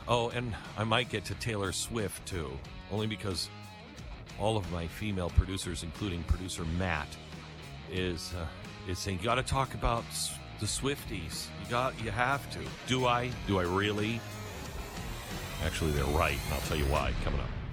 Oh, and I might get to Taylor Swift, too, only because all of my female producers, including producer Matt, is saying, you got to talk about the Swifties. You have to. Do I? Do I really? Actually, they're right, and I'll tell you why coming up.